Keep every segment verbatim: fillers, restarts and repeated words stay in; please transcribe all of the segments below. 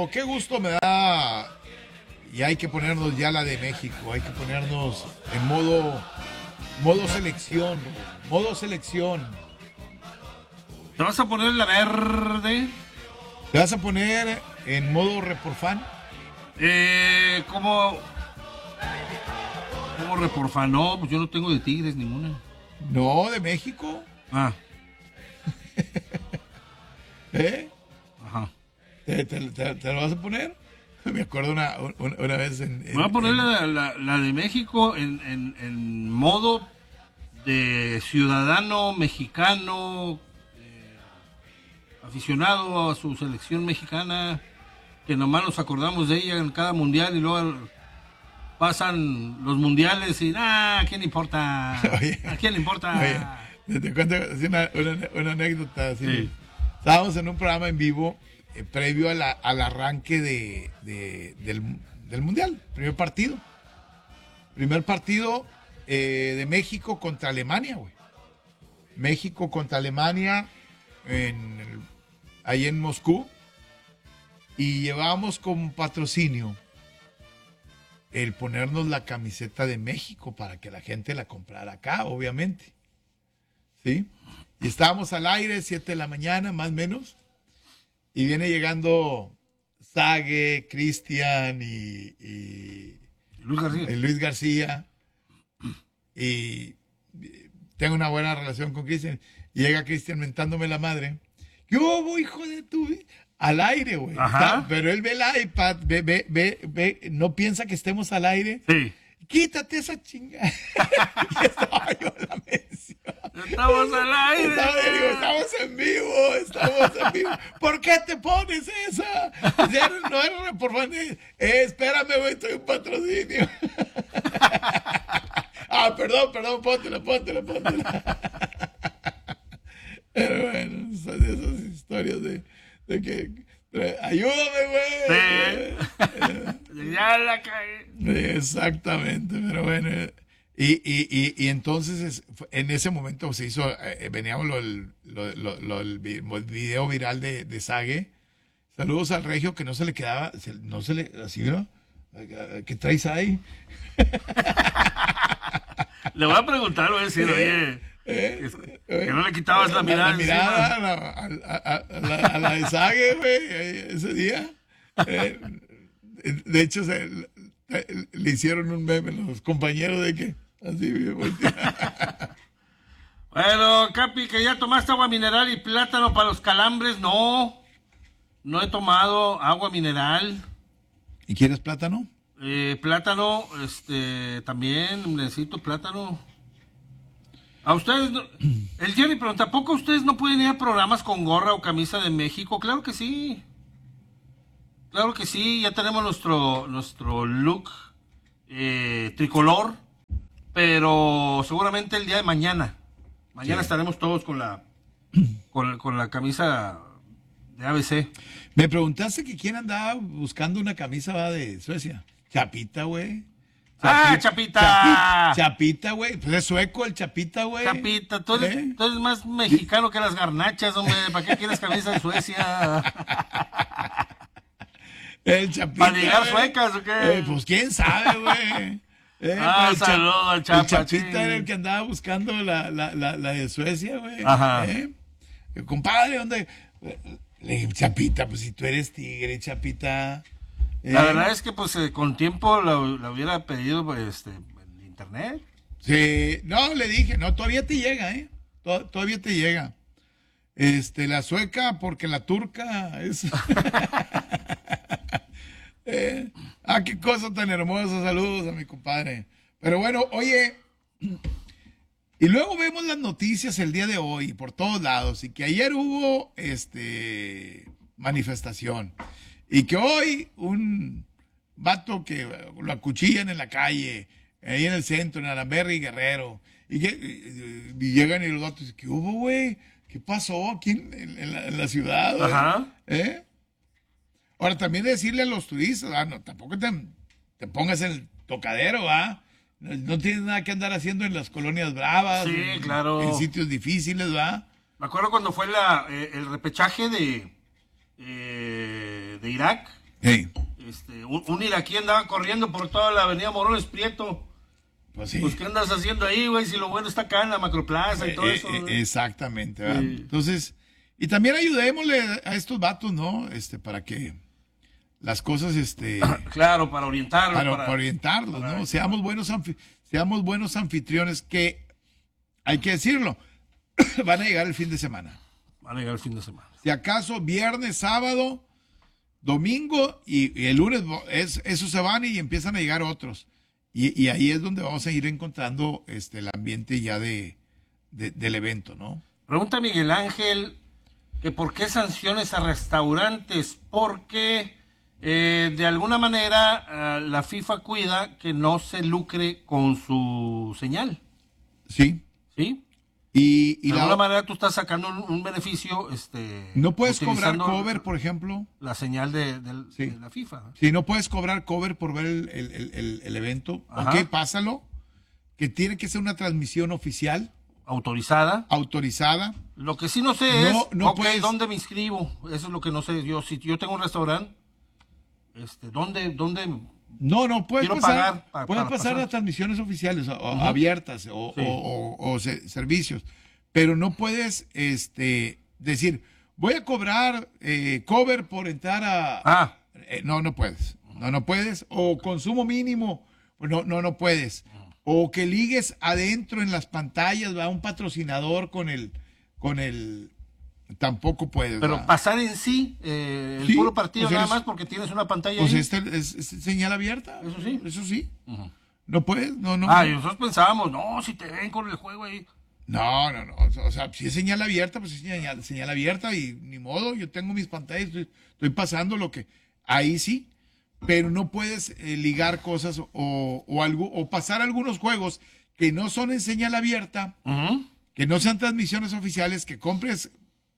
gusto, qué gusto me da. Y hay que ponernos ya la de México, hay que ponernos en modo, modo selección, modo selección. ¿Te vas a poner la verde? ¿Te vas a poner en modo reporfan? Eh, ¿cómo? ¿Cómo reporfan? No, pues yo no tengo de Tigres ninguna. No, de México. Ah. ¿Eh? Ajá. ¿Te, te, te, te lo vas a poner? Me acuerdo una, una, una vez en... en Voy a poner en... La, la, la de México en, en, en modo de ciudadano mexicano, eh, aficionado a su selección mexicana, que nomás nos acordamos de ella en cada mundial y luego pasan los mundiales y ah, ¿a quién le importa? Oye, ¿A quién le importa? Oye, te cuento una, una, una anécdota. Así. Sí. Estábamos en un programa en vivo eh, previo a la, al arranque de, de, del, del mundial, primer partido. Primer partido eh, de México contra Alemania, güey. México contra Alemania en el, ahí en Moscú. Y llevábamos como patrocinio el ponernos la camiseta de México para que la gente la comprara acá, obviamente. ¿Sí? Y estábamos al aire, siete de la mañana, más o menos. Y viene llegando Sague, Cristian y, y, Luis García. y Luis García. Y tengo una buena relación con Cristian. Y llega Cristian mentándome la madre. Yo voy, hijo de tu... Al aire, güey. Pero él ve el iPad, ve, ve, ve, ve, no piensa que estemos al aire. Sí. Quítate esa chingada. Y estaba yo en la mención. Estamos al aire. Estaba, digo, estamos en vivo, estamos en vivo. ¿Por qué te pones esa? No era por eh, espérame, güey, estoy en patrocinio. Ah, perdón, perdón, póntela, póntela, póntela. Pero bueno, son esas historias de... de que ayúdame, güey. Sí. Ya la caí. Exactamente, pero bueno. Y, y, y, y entonces es, en ese momento se hizo, eh, veníamos lo, lo, lo, lo, el video viral de, de Sague. Saludos al Regio que no se le quedaba, se, no se le, así, ¿no? ¿Qué traes ahí? Le voy a preguntar, voy a decir, oye. ¿Eh? Que no le quitabas la mirada. La mirada a la, a, a, a, la, a la de Sague, güey, ese día. Eh, de hecho, se, le, le hicieron un meme los compañeros de que así, güey. Bueno, Capi, que ya tomaste agua mineral y plátano para los calambres. No, no he tomado agua mineral. ¿Y quieres plátano? Eh, plátano, este, también necesito plátano. A ustedes, no, el Jerry pregunta, ¿a poco ustedes no pueden ir a programas con gorra o camisa de México? Claro que sí. Claro que sí, ya tenemos nuestro, nuestro look eh, tricolor, pero seguramente el día de mañana. Mañana sí. Estaremos todos con la, con, con la camisa de A B C. Me preguntaste que quién andaba buscando una camisa ¿va? De Suecia. Chapita, güey. ¡Ah, Chapita! Chapita, güey. Pues es sueco el Chapita, güey. Chapita, tú eres, ¿Eh? tú eres más mexicano que las garnachas, hombre. ¿Para qué quieres camisa de Suecia? El Chapita. ¿Para ligar suecas o qué? Eh, pues quién sabe, güey. Eh, ah, saludos al Chapa. El Chapita sí. Era el que andaba buscando la, la, la, la de Suecia, güey. Ajá. ¿Eh? Compadre, ¿dónde? Le dije, Chapita, pues si tú eres tigre, Chapita. Eh. La verdad es que pues eh, con tiempo lo, lo hubiera pedido pues, este, en internet. Sí, no, le dije, no, todavía te llega, ¿eh? Tod- todavía te llega. Este, la sueca, porque la turca es... eh, ah, qué cosa tan hermosa, saludos a mi compadre. Pero bueno, oye, y luego vemos las noticias el día de hoy, por todos lados, y que ayer hubo, este, manifestación. Y que hoy un vato que lo acuchillan en la calle, ahí en el centro, en Alamberri, Guerrero, y que y, y llegan y los vatos dicen, ¿qué hubo, güey? ¿Qué pasó aquí en, en, la, en la ciudad? Ajá. ¿Eh? Ahora, también decirle a los turistas, ah, no, tampoco te, te pongas en el tocadero, ¿va? No, no tienes nada que andar haciendo en las colonias bravas, sí, en, claro. en sitios difíciles, ¿va? Me acuerdo cuando fue la, eh, el repechaje de... Eh, de Irak, Hey. Este, un, un iraquí andaba corriendo por toda la avenida Morones Prieto. Pues sí. Pues, ¿qué andas haciendo ahí, güey? Si lo bueno está acá en la Macroplaza y todo Eh, eso. eh, ¿no? exactamente, ¿verdad? Sí. Entonces, y también ayudémosle a estos vatos, ¿no? Este, para que las cosas, este, Claro, para orientarlo. para, para, para orientarlos, para- ¿no? Seamos buenos, anfi- seamos buenos anfitriones que, hay que decirlo, van a llegar el fin de semana. Van a llegar el fin de semana. Si acaso viernes, sábado, domingo y, y el lunes, es, esos se van y empiezan a llegar otros. Y, y ahí es donde vamos a ir encontrando este, el ambiente ya de, de- del evento, ¿no? Pregunta Miguel Ángel que por qué sanciones a restaurantes, porque eh, de alguna manera eh, la FIFA cuida que no se lucre con su señal, Sí. ¿sí? Y, y de la- alguna manera tú estás sacando un, un beneficio, este, no puedes cobrar utilizando cover, por ejemplo. la señal de, de- Sí. de la FIFA. Si no puedes cobrar cover por ver el, el- el- el- el evento, Ajá. ok, pásalo. Que tiene que ser una transmisión oficial, Autorizada. autorizada. Lo que sí no sé No, es, no ok, puedes- ¿dónde me inscribo? Eso es lo que no sé. Yo, si yo tengo un restaurante, este, ¿dónde, dónde? No, no, puedes Quiero pasar, pagar pa- puedes para pasar pasar. las transmisiones oficiales o, o Ujú. abiertas o, Sí. o- o- o se- servicios, pero no puedes este, decir, voy a cobrar eh, cover por entrar a... Ah, Eh, no, no puedes. No, no puedes. O consumo mínimo. Pues no, no, no puedes. O que ligues adentro en las pantallas, va un patrocinador con el, con el, tampoco puedes. pero ¿va? pasar en sí, eh, el Sí, puro partido pues nada eres- más porque tienes una pantalla Pues ahí. este es, es señal abierta. Eso sí. Eso sí. Ujú. No puedes. No, no. Ah, y no. nosotros pensábamos, no, si te ven con el juego ahí. No, no, no. O sea, si es señal abierta, pues es señal, señal abierta y ni modo. Yo tengo mis pantallas, estoy, estoy pasando lo que. Ahí sí. Pero no puedes eh, ligar cosas o, o algo, o pasar algunos juegos que no son en señal abierta, Ujú. que no sean transmisiones oficiales, que compres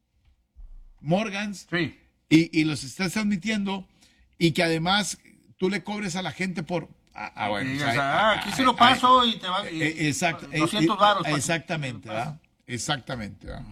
Morgans Sí. y, y los estés transmitiendo y que además tú le cobres a la gente por. Ah, ah, bueno, Y o digas, sea, ah, ah, aquí ah, se lo ah, paso y te va. y- eh, exacto, eh, doscientos eh, varos. para- exactamente, ¿verdad? Exactamente, ¿verdad?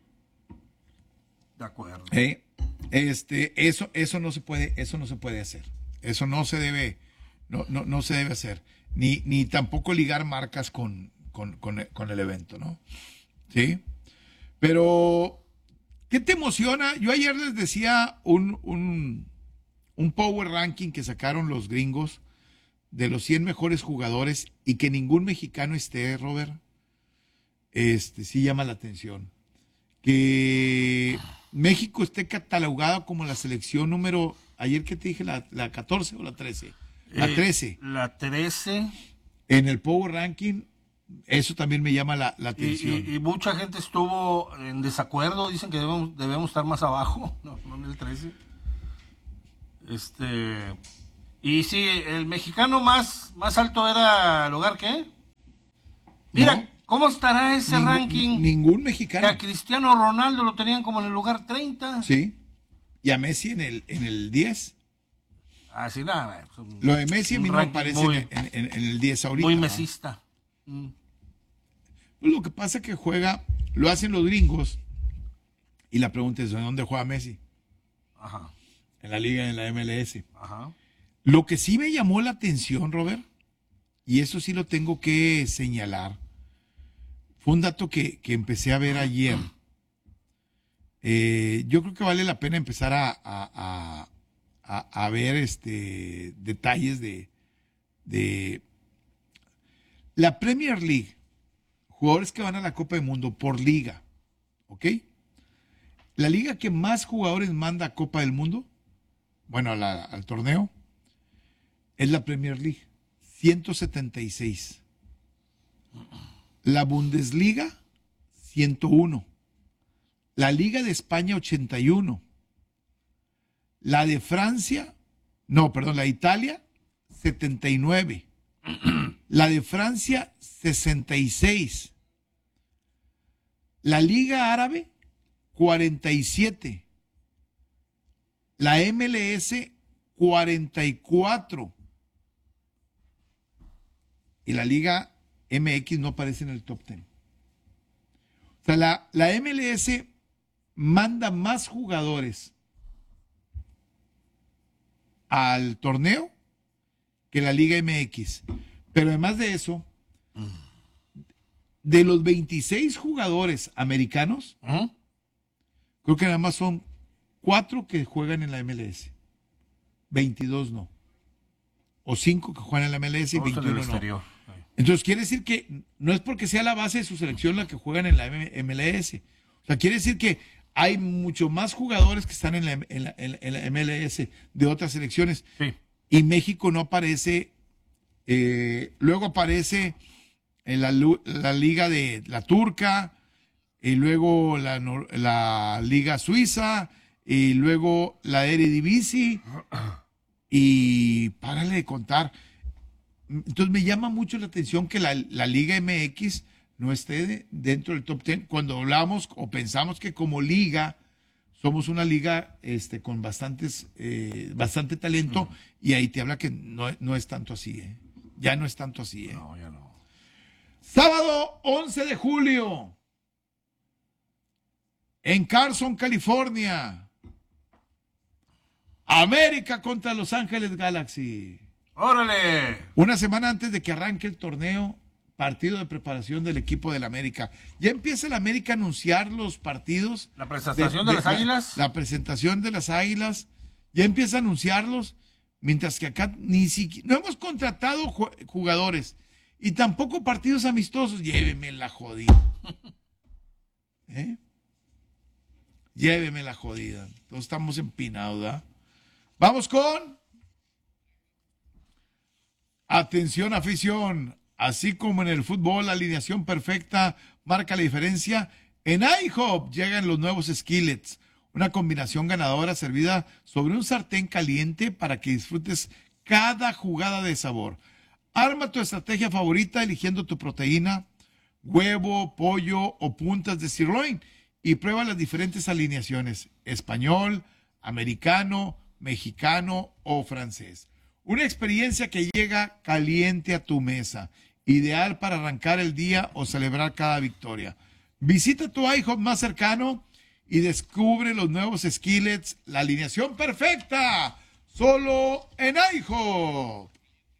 De acuerdo. Eh, Este, eso, eso no se puede, eso no se puede hacer. Eso no se debe, no, no, no se debe hacer. Ni, ni tampoco ligar marcas con, con, con, el, con el evento, ¿no? Sí. Pero, ¿qué te emociona? Yo ayer les decía un, un, un power ranking que sacaron los gringos de los cien mejores jugadores y que ningún mexicano esté, Robert. Este, sí llama la atención. Que México esté catalogado como la selección número, ayer que te dije, la, la catorce o la trece. La Eh, trece. La trece. En el Power Ranking, eso también me llama la, la Y, atención. y- y mucha gente estuvo en desacuerdo, dicen que debemos, debemos estar más abajo, no, no en el trece. Este, y sí, el mexicano más, más alto era el lugar ¿qué? Mira, No. ¿cómo estará ese Ningún- ranking? Ningún Que mexicano. a Cristiano Ronaldo lo tenían como en el lugar treinta. Sí. Y a Messi en el, en el diez. Así nada. es un- Lo de Messi a un mí no me ranking parece muy, en, en- en el diez ahorita. muy ¿no? mesista. Mm. Pues lo que pasa es que juega, lo hacen los gringos. Y la pregunta es, ¿de dónde juega Messi? Ajá, En la liga, en la M L S. ajá. Lo que sí me llamó la atención, Robert, y eso sí lo tengo que señalar, fue un dato que, que empecé a ver ayer. Eh, yo creo que vale la pena empezar a, a- a- a- a ver este, detalles de, de la Premier League. Jugadores que van a la Copa del Mundo por liga. ¿Ok? La liga que más jugadores manda a Copa del Mundo, bueno, a la- al torneo, es la Premier League, ciento setenta y seis. La Bundesliga, ciento uno. La Liga de España, ochenta y uno. La de Francia, no, perdón, la de Italia, setenta y nueve. La de Francia, sesenta y seis. La Liga Árabe, cuarenta y siete. La M L S, cuarenta y cuatro. Y la Liga M X no aparece en el top diez. O sea, la, la M L S manda más jugadores al torneo que la Liga M X. Pero además de eso, de los veintiséis jugadores americanos, ¿Mm? creo que nada más son cuatro que juegan en la M L S. veintidós no. O cinco que juegan en la M L S y Todos en el veintiuno no. exterior. Entonces quiere decir que no es porque sea la base de su selección la que juegan en la M L S. O sea, quiere decir que hay mucho más jugadores que están en la, en la, en la M L S de otras selecciones. Sí. Y México no aparece. Eh, luego aparece en la, la liga de la turca, y luego la, la liga suiza, y luego la Eredivisie, y párale de contar. Entonces me llama mucho la atención que la, la Liga M X no esté de, dentro del top diez cuando hablamos o pensamos que como liga somos una liga este, con bastantes, eh, bastante talento, uh-huh. Y ahí te habla que no, no es tanto así, ¿eh? Ya no es tanto así, ¿eh? No, ya no. Sábado once de julio, en Carson, California, América contra Los Ángeles Galaxy. ¡Órale! Una semana antes de que arranque el torneo, partido de preparación del equipo del América. Ya empieza el América a anunciar los partidos. ¿La presentación de, de, de las la, Águilas? La presentación de las Águilas. Ya empieza a anunciarlos, mientras que acá ni siquiera... No hemos contratado jugadores y tampoco partidos amistosos. Lléveme la jodida. ¿Eh? Lléveme la jodida. Todos estamos empinados, ¿verdad? Vamos con... Atención, afición. Así como en el fútbol, la alineación perfecta marca la diferencia. En IHOP llegan los nuevos skillets. Una combinación ganadora servida sobre un sartén caliente para que disfrutes cada jugada de sabor. Arma tu estrategia favorita eligiendo tu proteína, huevo, pollo o puntas de sirloin y prueba las diferentes alineaciones: español, americano, mexicano o francés. Una experiencia que llega caliente a tu mesa, ideal para arrancar el día o celebrar cada victoria. Visita tu IHOP más cercano y descubre los nuevos skillets, la alineación perfecta, solo en IHOP.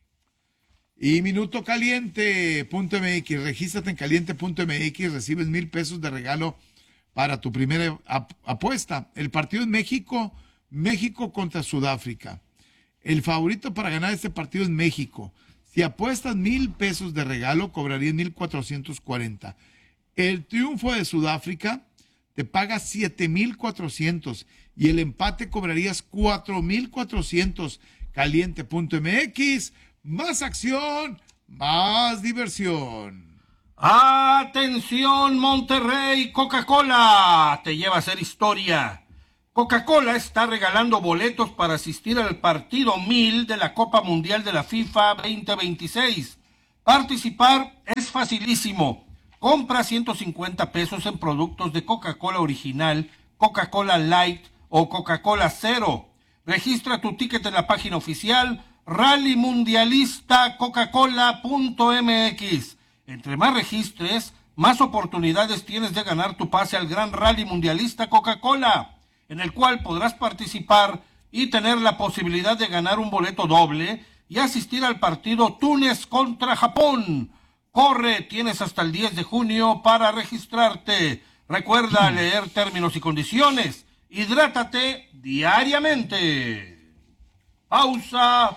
Y Minuto Caliente punto M X, regístrate en caliente punto M X, recibes mil pesos de regalo para tu primera ap- apuesta. El partido en México, México contra Sudáfrica. El favorito para ganar este partido es México. Si apuestas mil pesos de regalo, cobrarías mil cuatrocientos cuarenta. El triunfo de Sudáfrica te paga siete mil cuatrocientos y el empate cobrarías cuatro mil cuatrocientos. caliente punto M X, más acción, más diversión. ¡Atención, Monterrey! Coca-Cola te lleva a hacer historia. Coca-Cola está regalando boletos para asistir al partido mil de la Copa Mundial de la FIFA veinte veintiséis. Participar es facilísimo. Compra ciento cincuenta pesos en productos de Coca-Cola original, Coca-Cola Light o Coca-Cola Cero. Registra tu ticket en la página oficial rally mundialista coca cola punto M X. Entre más registres, más oportunidades tienes de ganar tu pase al Gran Rally Mundialista Coca-Cola, en el cual podrás participar y tener la posibilidad de ganar un boleto doble y asistir al partido Túnez contra Japón. Corre, tienes hasta el diez de junio para registrarte. Recuerda leer términos y condiciones. Hidrátate diariamente. Pausa.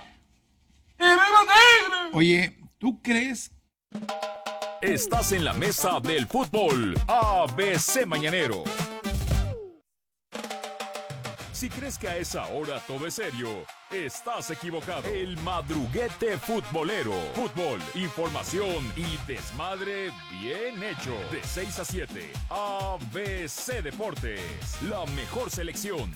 Oye, ¿tú crees? Estás en la mesa del fútbol A B C Mañanero. Si crees que a esa hora todo es serio, estás equivocado. El madruguete futbolero. Fútbol, información y desmadre bien hecho. De seis a siete, A B C Deportes. La mejor selección.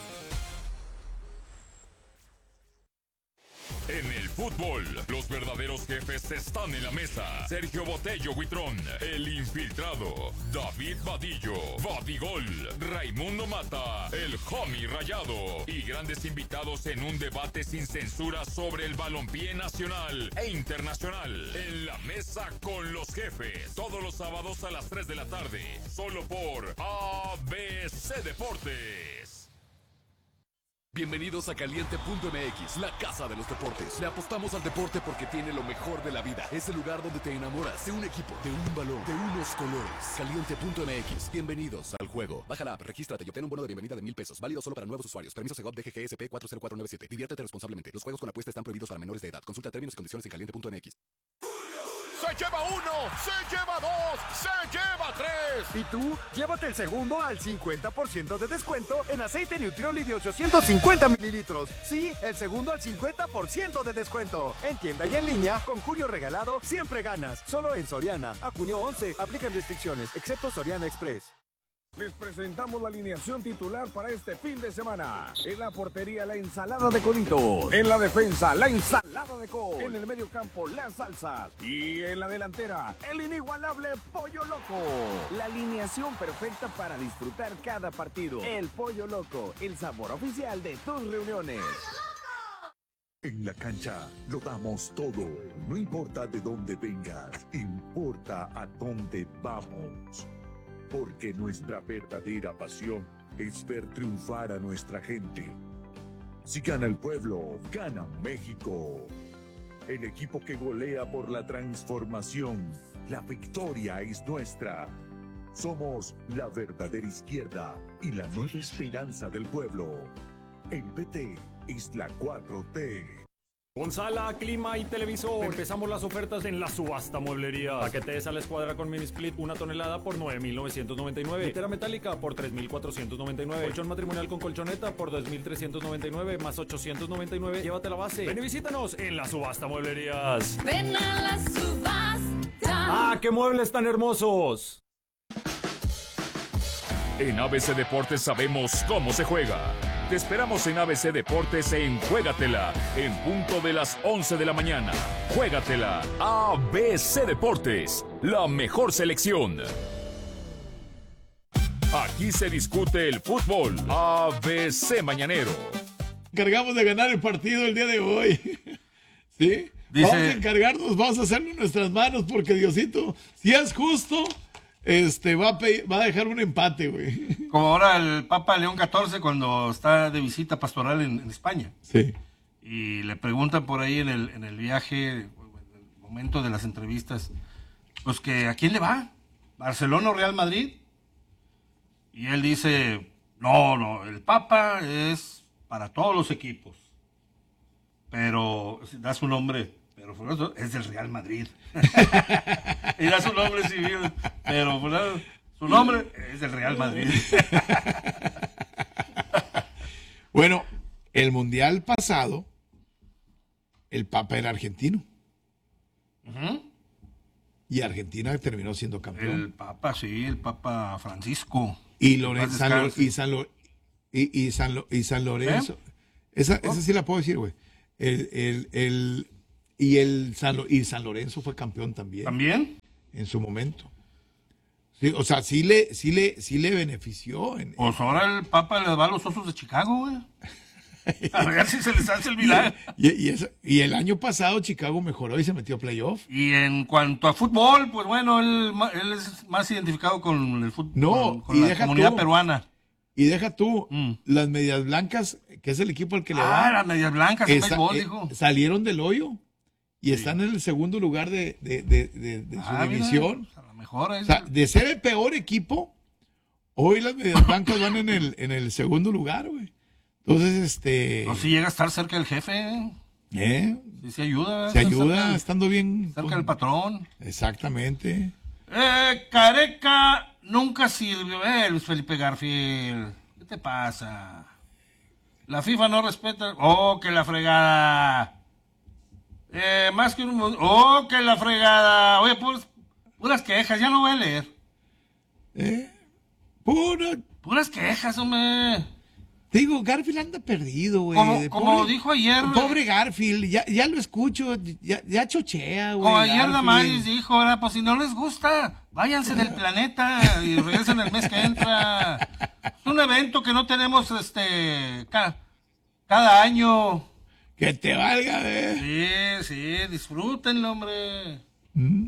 En el fútbol, los verdaderos jefes están en la mesa. Sergio Botello Huitrón, el infiltrado. David Vadillo, Vadigol. Raimundo Mata, el homie rayado. Y grandes invitados en un debate sin censura sobre el balompié nacional e internacional. En la mesa con los jefes. Todos los sábados a las tres de la tarde. Solo por A B C Deportes. Bienvenidos a Caliente punto M X, la casa de los deportes. Le apostamos al deporte porque tiene lo mejor de la vida. Es el lugar donde te enamoras de un equipo, de un balón, de unos colores. Caliente punto M X, bienvenidos al juego. Baja la app, regístrate y obtén un bono de bienvenida de mil pesos. Válido solo para nuevos usuarios. Permiso Segov D G G S P cuatro cero cuatro nueve siete. Diviértete responsablemente. Los juegos con apuesta están prohibidos para menores de edad. Consulta términos y condiciones en caliente punto M X. Se lleva uno, se lleva dos, se lleva tres. ¿Y tú? Llévate el segundo al cincuenta por ciento de descuento en aceite Nutrioli de ochocientos cincuenta mililitros. Sí, el segundo al cincuenta por ciento de descuento. En tienda y en línea, con junio regalado, siempre ganas. Solo en Soriana. A junio once, aplican restricciones, excepto Soriana Express. Les presentamos la alineación titular para este fin de semana. En la portería, la ensalada de coditos. En la defensa, la ensalada de col. En el medio campo, las salsas. Y en la delantera, el inigualable Pollo Loco. La alineación perfecta para disfrutar cada partido. El Pollo Loco, el sabor oficial de tus reuniones. En la cancha lo damos todo. No importa de dónde vengas, importa a dónde vamos. Porque nuestra verdadera pasión es ver triunfar a nuestra gente. Si gana el pueblo, gana México. El equipo que golea por la transformación. La victoria es nuestra. Somos la verdadera izquierda y la nueva esperanza del pueblo. El P T es la cuatro T. Con sala, clima y televisor. Empezamos las ofertas en la subasta mueblería. Paquete de sala escuadra con mini split, una tonelada por nueve mil novecientos noventa y nueve. Litera metálica por tres mil cuatrocientos noventa y nueve. Colchón matrimonial con colchoneta por dos mil trescientos noventa y nueve más ochocientos noventa y nueve. Llévate la base. Ven y visítanos en la subasta mueblerías. Ven a la subasta. ¡Ah, qué muebles tan hermosos! En A B C Deportes sabemos cómo se juega. Te esperamos en A B C Deportes en Juégatela, en punto de las once de la mañana. Juégatela, A B C Deportes, la mejor selección. Aquí se discute el fútbol. A B C Mañanero. Encargamos de ganar el partido el día de hoy. ¿Sí? Dice- Vamos a encargarnos, vamos a hacerlo en nuestras manos, porque Diosito, si es justo, este, va a, pe- va a dejar un empate, güey. Como ahora el Papa León catorce cuando está de visita pastoral en, en España. Sí. Y le preguntan por ahí en el, en el viaje, en el momento de las entrevistas, pues que ¿a quién le va? ¿Barcelona o Real Madrid? Y él dice, no, no, el Papa es para todos los equipos. Pero da su nombre, pero por eso es del Real Madrid. Y da su nombre civil, pero por eso, su nombre es del Real Madrid. Bueno, el mundial pasado, el Papa era argentino. Ujú. Y Argentina terminó siendo campeón. El Papa, sí, el Papa Francisco. Y, En Loren- paz San, Lo- descanse. y, San, Lo- y, y San, Lo- y San Lorenzo. Esa, esa sí la puedo decir, güey. El, el, el, y, el San, Lo- y San Lorenzo fue campeón también. ¿También? En su momento. Sí, o sea, sí le, sí le, sí le benefició. En, Pues ahora el Papa le va a los Osos de Chicago, güey. A ver si se les hace el milagro. y, y, eso- y el año pasado Chicago mejoró y se metió a playoff. Y en cuanto a fútbol, pues bueno, él, ma- él es más identificado con el fútbol, No, con, con y la deja comunidad tú. peruana. Y deja tú, Mm. las Medias Blancas, que es el equipo al que le Ah, va. las medias blancas, en esa- béisbol, eh, dijo. salieron del hoyo y están en el segundo lugar de, de, de, de- de su Ah, mira, división. pues a lo mejor es- O sea, de ser el peor equipo, hoy las Medias Blancas van en el, en el segundo lugar, güey. Entonces, este. no, si llega a estar cerca del jefe, ¿eh? ¿eh? Sí, se ayuda. Se está ayuda cerca, estando bien. cerca con- del patrón. Exactamente. Eh, Careca nunca sirvió. Eh, Luis Felipe Garfield. ¿Qué te pasa? La FIFA no respeta. Oh, que la fregada. Eh, más que un. Oh, que la fregada. Oye, puras, puras quejas. Ya no voy a leer. ¿Eh? Puro. Puras quejas, hombre. Te digo, Garfield anda perdido, güey. Como, De como pobre- dijo ayer. Pobre Garfield, ya, ya lo escucho, ya, ya chochea, güey. Como ayer Garfield. Damaris dijo, ahora, pues si no les gusta, váyanse del planeta y regresen el mes que entra. Es un evento que no tenemos este ca- cada año. Que te valga, eh. Sí, sí, disfrútenlo, hombre. ¿Mm?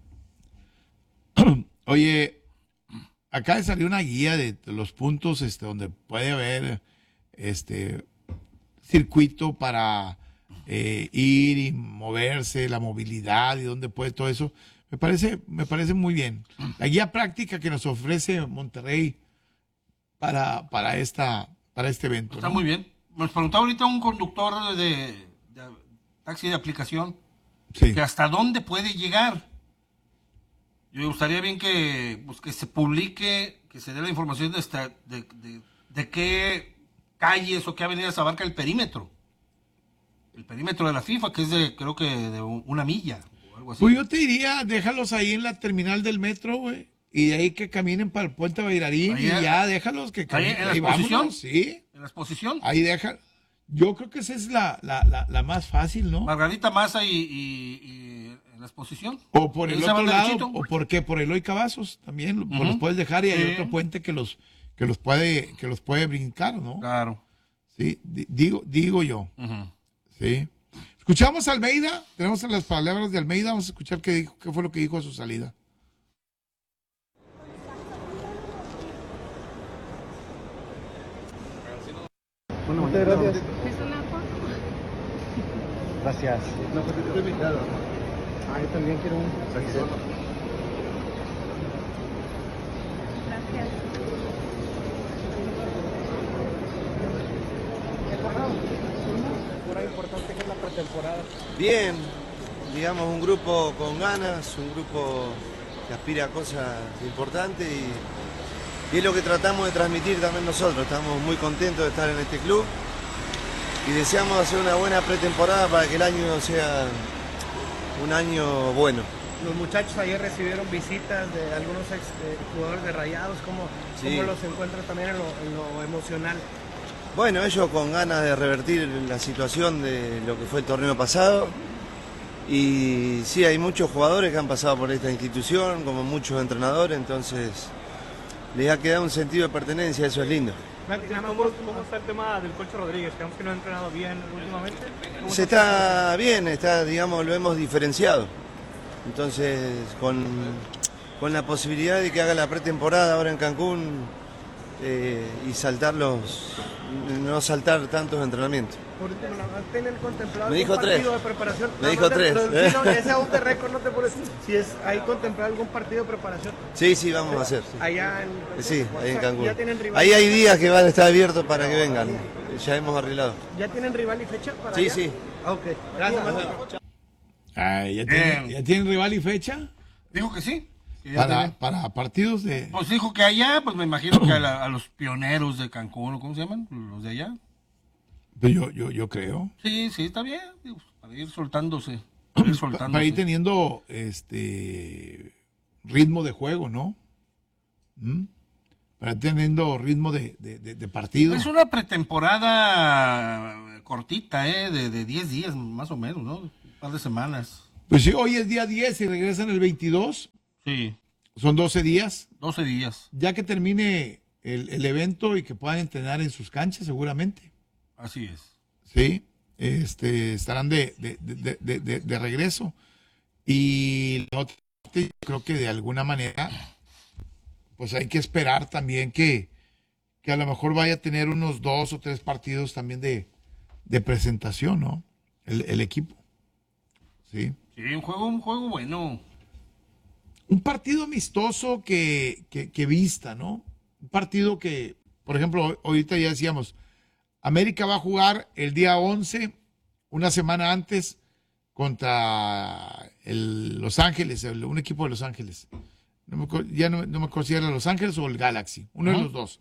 Oye, acá salió una guía de los puntos este, donde puede haber este, circuito para eh, ir y moverse, la movilidad y dónde puede todo eso. Me parece, me parece muy bien. La guía práctica que nos ofrece Monterrey para, para, esta, para este evento. Está ¿no? muy bien. Nos preguntaba ahorita un conductor de, de taxi de aplicación Sí. que hasta dónde puede llegar. Yo me gustaría bien que, pues, que se publique, que se dé la información de, esta, de, de, de qué calles o qué avenidas abarca el perímetro. El perímetro de la FIFA, que es de, creo que de una milla o algo así. Pues yo te diría, déjalos ahí en la terminal del metro, güey. Y de ahí que caminen para el puente Bailarín Ahí, y ya déjalos que ahí caminen. en la Ahí exposición. vámonos, sí. En la exposición. Ahí deja. Yo creo que esa es la, la, la, la más fácil, ¿no? Margarita Maza y, y, y en la exposición. O por el Ahí se otro van lado, derechito. o por qué, por Eloy Cavazos también, lo- pues Ujú. los puedes dejar y hay Sí. otro puente que los que los puede que los puede brincar, ¿no? Claro. Sí, di- digo digo yo. Ujú. Sí. Escuchamos a Almeida, tenemos las palabras de Almeida, vamos a escuchar qué dijo, qué fue lo que dijo a su salida. Muchas gracias. ¿Es una foto? Gracias. No, pues te estoy invitado. Ah, yo también quiero un. Gracias. Hora importante que es la pretemporada. Bien, digamos un grupo con ganas, un grupo que aspira a cosas importantes y, y es lo que tratamos de transmitir también nosotros. Estamos muy contentos de estar en este club y deseamos hacer una buena pretemporada para que el año sea un año bueno. Los muchachos ayer recibieron visitas de algunos ex eh, jugadores de Rayados. ¿Cómo, Sí. cómo los encuentras también en lo, en lo emocional? Bueno, ellos con ganas de revertir la situación de lo que fue el torneo pasado. Y sí, hay muchos jugadores que han pasado por esta institución, como muchos entrenadores, entonces les ha quedado un sentido de pertenencia, eso es lindo. ¿Cómo, ¿Cómo está el tema del Coach Rodríguez? Creemos que no ha entrenado bien últimamente. ¿Cómo Se está bien, está, digamos, lo hemos diferenciado. Entonces, con, con la posibilidad de que haga la pretemporada ahora en Cancún eh, y saltar los, no saltar tantos entrenamientos. Por último, ¿no tienen contemplado Me dijo algún partido tres. de preparación? Me No, dijo no te- tres. pero sí, no, ese aún de récord no te pones. Si es, ¿hay contemplado algún partido de preparación? Sí, sí, vamos a hacer. sí. Allá en Sí, ahí en Cancún. ¿Ya tienen rival? Ahí hay días que van a estar abiertos para que vengan. Ya hemos arreglado. ¿Ya tienen rival y fecha para Sí, allá? sí. Ah, ok. Gracias. Ay, ¿ya, Bien. tienen, ¿Ya tienen rival y fecha? Dijo que sí. que ya Para, tiene. para partidos de... Pues dijo que allá, pues me imagino que a, la- a los pioneros de Cancún, ¿cómo se llaman? Los de allá. Pues yo, yo, yo creo. Sí, sí, está bien. digo, para ir soltándose. Para ir Pa- soltándose. Para ir teniendo este ritmo de juego, ¿no? ¿Mm? Para ir teniendo ritmo de, de, de- de partido. Es una pretemporada cortita, ¿eh? De, de diez días más o menos, ¿no? Un par de semanas. Pues sí, hoy es día diez y regresan el veintidós. Sí, Son doce días. doce días. Ya que termine el, el evento y que puedan entrenar en sus canchas, seguramente. Así es. Sí, este, estarán de, de, de, de, de- de regreso. Y la otra parte, yo creo que de alguna manera, pues hay que esperar también que, que a lo mejor vaya a tener unos dos o tres partidos también de, de presentación, ¿no? El, el equipo. Sí. Sí, un juego, un juego bueno. Un partido amistoso que, que, que vista, ¿no? Un partido que, por ejemplo, ahorita ya decíamos, América va a jugar el día once, una semana antes, contra el Los Ángeles, el- un equipo de Los Ángeles. No me, acuerdo- ya no, no me acuerdo si era Los Ángeles o el Galaxy, uno de Ajá. los dos.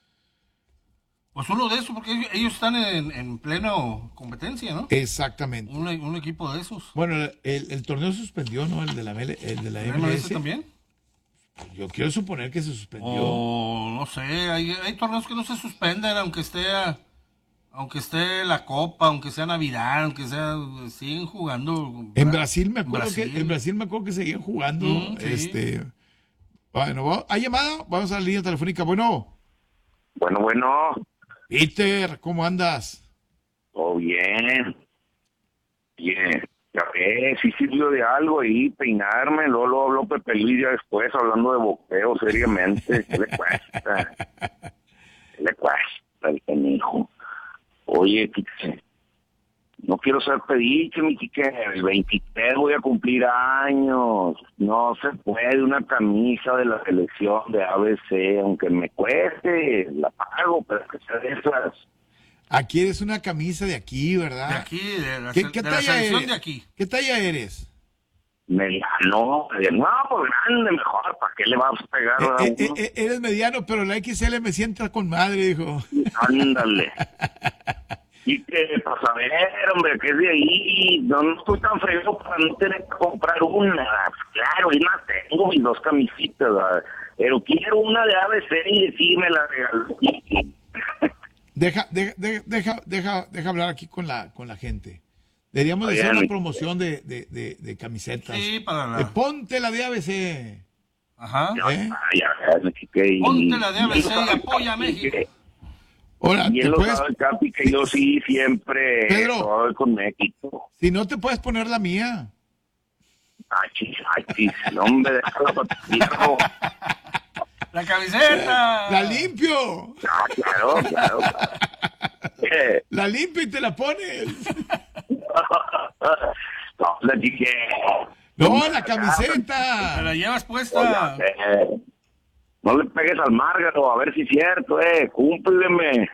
Pues uno de esos, porque ellos, ellos están en, en plena competencia, ¿no? Exactamente. Un, un equipo de esos. Bueno, el, el torneo suspendió, ¿no? El de la, M L el de la ¿La M M L L S S. también? Yo quiero suponer que se suspendió. O no sé, hay, hay torneos que no se suspenden, aunque esté aunque esté la Copa, aunque sea Navidad, aunque sea, siguen jugando. En Brasil me En acuerdo Brasil. que en Brasil me acuerdo que seguían jugando. Mm, sí. Este, bueno, va- ¿hay llamada? Vamos a la línea telefónica. Bueno, Bueno, bueno, Peter, ¿cómo andas? todo bien. Bien, ya ves, sí sirvió de algo ahí, peinarme, luego, luego habló Pepe Luis ya después, hablando de boxeo seriamente. ¿Qué le cuesta? ¿Qué le cuesta el canijo? Oye, Quique, no quiero ser pediche, mi Quique, el veintitrés voy a cumplir años, no se puede una camisa de la selección de A B C, aunque me cueste, la pago, pero que sea de esas. Aquí eres una camisa de aquí, ¿verdad? De aquí, de la, ¿Qué, qué de la talla selección eres? de aquí. ¿Qué talla eres? Mediano, no, pues grande, mejor, ¿para qué le vas a pegar a Eh, eh, uno? eh, eres mediano, pero la X L me sienta con madre, dijo. Ándale. Y que, para saber, hombre, que es de ahí, no, no estoy tan fregado para no tener que comprar una. Claro, es más, tengo mis dos camisitas, ¿verdad? Pero quiero una de A B C y decirme la regaló. Deja, deja, deja, deja, deja, deja hablar aquí con la, con la gente. Deberíamos de Oye, hacer una mi- promoción de, de, de, de camisetas. Sí, para la- Eh, ponte la de A B C. Ajá. ¿Eh? Ay, ya, me Quique, y- Ponte la de A B C y- y apoya a México. Ahora, Y te él lo puedes, sabe, Capi, que yo sí siempre Pedro. estoy con México. si no te puedes poner la mía. Ay, chis, ay, chis, hombre, déjalo para tu viejo. La camiseta. La limpio. Ah, claro, claro. Eh, La limpio y te la pones. no, la Quique. No, la Te camiseta. la llevas Oiga, puesta. eh, no le pegues al Márgaro, a ver si es cierto, eh, cúmpleme.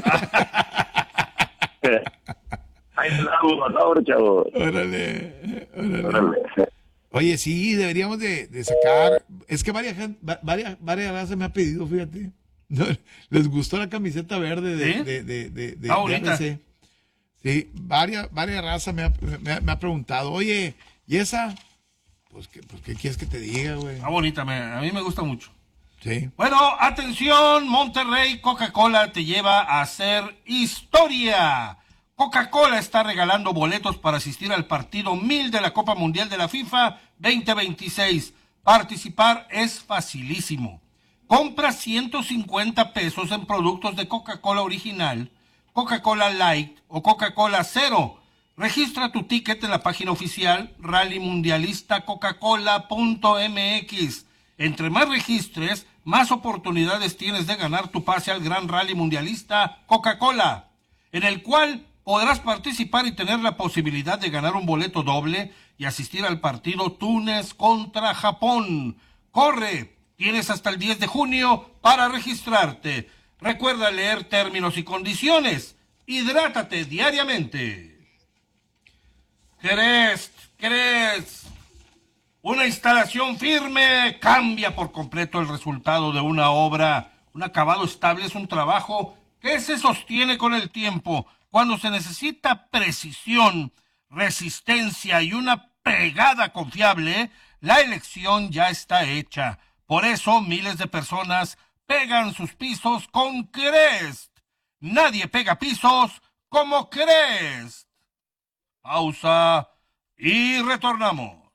Ahí estamos, ahora, chavos. Órale, órale. Órale. Oye, sí, deberíamos de, de sacar. Es que varias gente, va- varias, varias razas me ha pedido, fíjate. No, les gustó la camiseta verde de, ¿Sí? de, de, de, de- Ah, de bonita. A B C. Sí, varias, varias razas me ha, me, ha, me ha preguntado, oye, ¿y esa? Pues, ¿qué, pues, ¿qué quieres que te diga, güey? Está bonita, me- a mí me gusta mucho. Sí. Bueno, atención, Monterrey, Coca-Cola te lleva a hacer historia. Coca-Cola está regalando boletos para asistir al partido mil de la Copa Mundial de la FIFA veinte veintiséis. Participar es facilísimo. Compra ciento cincuenta pesos en productos de Coca-Cola original, Coca-Cola Light o Coca-Cola Cero. Registra tu ticket en la página oficial rally mundialista coca cola punto m x. Entre más registres, más oportunidades tienes de ganar tu pase al Gran Rally Mundialista Coca-Cola, en el cual podrás participar y tener la posibilidad de ganar un boleto doble y asistir al partido Túnez contra Japón. ¡Corre! Tienes hasta el diez de junio para registrarte. Recuerda leer términos y condiciones. Hidrátate diariamente. Crest, Crest. Una instalación firme cambia por completo el resultado de una obra. Un acabado estable es un trabajo que se sostiene con el tiempo. Cuando se necesita precisión, resistencia y una pegada confiable, la elección ya está hecha. Por eso miles de personas pegan sus pisos con Crest. Nadie pega pisos como Crest. Pausa y retornamos.